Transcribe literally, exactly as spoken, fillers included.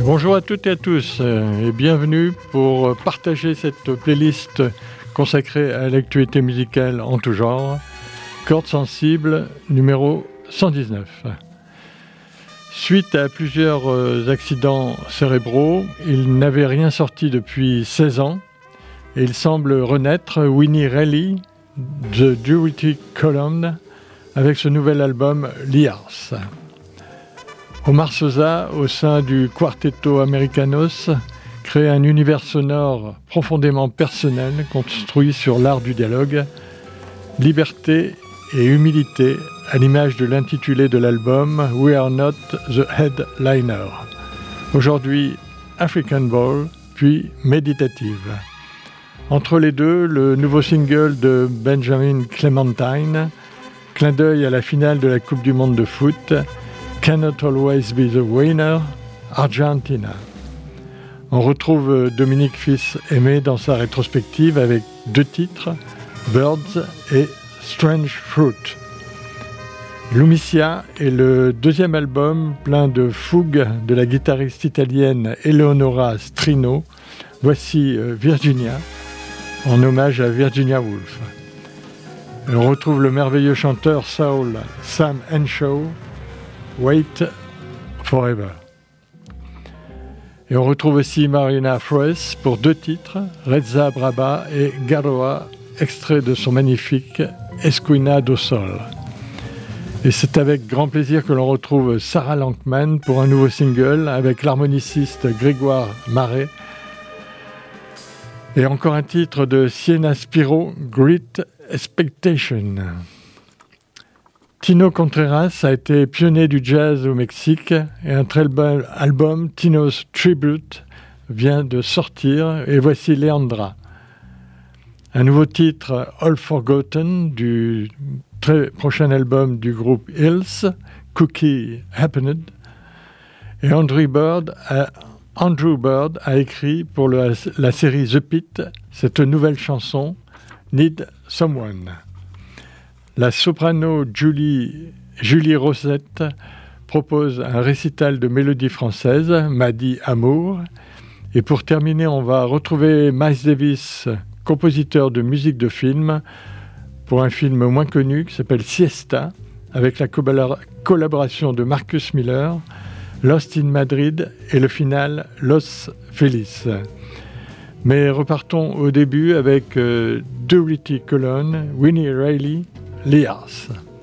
Bonjour à toutes et à tous et bienvenue pour partager cette playlist consacrée à l'actualité musicale en tout genre, Cordes sensibles numéro cent dix-neuf. Suite à plusieurs accidents cérébraux, il n'avait rien sorti depuis seize ans et il semble renaître. Winnie Reilly, The Duality Column, avec ce nouvel album Liars. Omar Sosa, au sein du Quarteto Americanos, crée un univers sonore profondément personnel construit sur l'art du dialogue, liberté et humilité, à l'image de l'intitulé de l'album We Are Not the Headliner. Aujourd'hui, African Ball, puis Meditative. Entre les deux, le nouveau single de Benjamin Clementine, clin d'œil à la finale de la Coupe du Monde de foot, Cannot Always Be the Winner, Argentina. On retrouve Dominique Fils-Aimé dans sa rétrospective avec deux titres, Birds et Strange Fruit. Lumicia est le deuxième album plein de fougue de la guitariste italienne Eleonora Strino. Voici Virginia, en hommage à Virginia Woolf. On retrouve le merveilleux chanteur soul Sam Henshaw, Wait Forever. Et on retrouve aussi Marina Flores pour deux titres, Reza Braba et Garoa, extrait de son magnifique Esquina do Sol. Et c'est avec grand plaisir que l'on retrouve Sarah Lankman pour un nouveau single avec l'harmoniciste Grégoire Marais. Et encore un titre de Siena Spiro, Great Expectation. Tino Contreras a été pionnier du jazz au Mexique et un très bel album, Tino's Tribute, vient de sortir et voici Leandra. Un nouveau titre, All Forgotten, du très prochain album du groupe Hills, Cookie Happened. Et Andrew Bird a, Andrew Bird a écrit pour le, la série The Pit cette nouvelle chanson, Need Someone. La soprano Julie, Julie Rosette propose un récital de mélodies françaises, m'a dit Amour. Et pour terminer, on va retrouver Miles Davis, compositeur de musique de film, pour un film moins connu qui s'appelle Siesta, avec la collaboration de Marcus Miller, Lost in Madrid et le final Los Feliz. Mais repartons au début avec euh, Duality Column, Winnie Reilly, Liars.